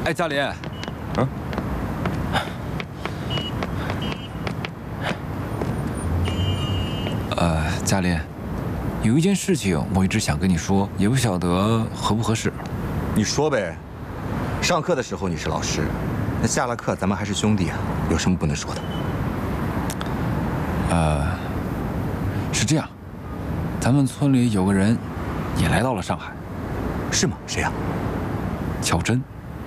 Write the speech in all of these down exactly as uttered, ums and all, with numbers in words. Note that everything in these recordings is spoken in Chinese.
哎，嘉林，嗯，呃，嘉林，有一件事情我一直想跟你说，也不晓得合不合适。 你说呗。上课的时候你是老师，那下了课咱们还是兄弟啊，有什么不能说的？ 呃，是这样，咱们村里有个人也来到了上海。 是吗？谁呀？ 巧珍。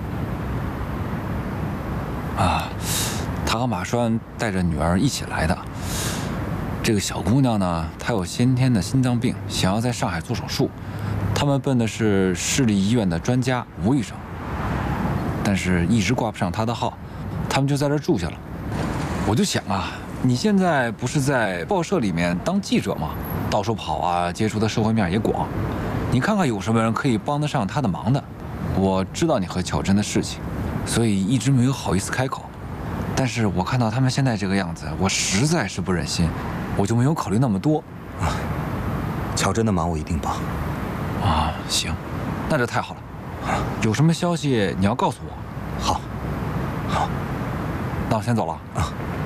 啊，他和马栓带着女儿一起来的。这个小姑娘呢，她有先天的心脏病，想要在上海做手术。他们奔的是市立医院的专家吴医生，但是一直挂不上他的号，他们就在这住下了。我就想啊，你现在不是在报社里面当记者吗？到处跑啊，接触的社会面也广。你看看有什么人可以帮得上他的忙的？我知道你和巧珍的事情，所以一直没有好意思开口。但是我看到他们现在这个样子，我实在是不忍心，我就没有考虑那么多。 啊，巧珍的忙我一定帮。 啊，行，那这太好了。有什么消息你要告诉我。 好，好， 那我先走了啊。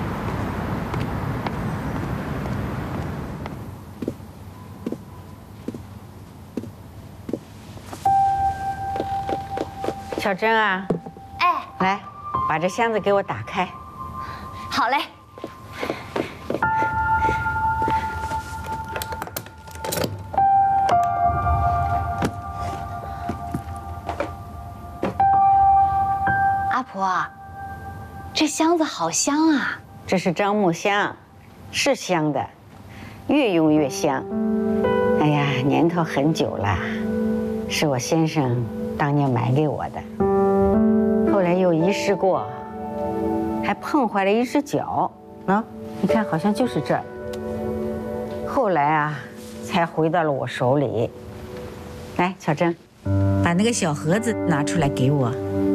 小珍啊， 哎， 来，把这箱子给我打开。 好嘞。阿婆，这箱子好香啊！ 这是樟木香，是香的，越用越香。哎呀，年头很久了，是我先生当年买给我的，后来又遗失过，还碰坏了一只脚。啊，你看，好像就是这儿。后来啊，才回到了我手里。来，巧珍，把那个小盒子拿出来给我。